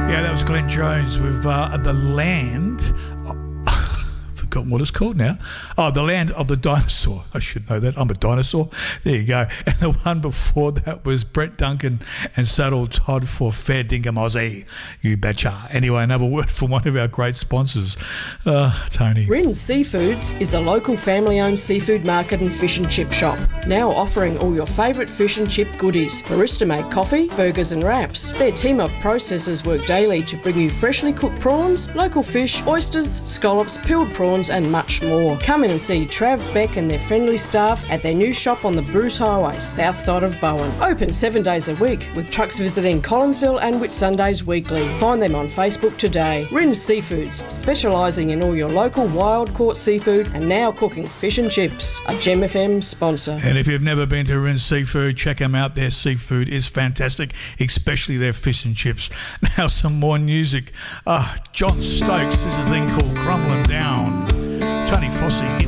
Yeah, that was Glenn Jones with The Land. Forgotten what it's called now. Oh, The Land of the Dinosaur. I should know that. I'm a dinosaur. There you go. And the one before that was Brett Duncan and Saddle Todd for Fair Dinkum Aussie. You betcha. Anyway, another word from one of our great sponsors, Tony. Rin's Seafoods is a local family-owned seafood market and fish and chip shop. Now offering all your favourite fish and chip goodies. Barista-made coffee, burgers and wraps. Their team of processors work daily to bring you freshly cooked prawns, local fish, oysters, scallops, peeled prawns and much more. Come in and see Trav Beck and their friendly staff at their new shop on the Bruce Highway, south side of Bowen. Open 7 days a week with trucks visiting Collinsville and Whitsundays weekly. Find them on Facebook today. Rin's Seafoods, specialising in all your local wild caught seafood and now cooking fish and chips. A Gem FM sponsor. And if you've never been to Rin's Seafood, check them out. Their seafood is fantastic, especially their fish and chips. Now some more music. John Stokes, this is a thing called Crumbling Down. Tony Fossey.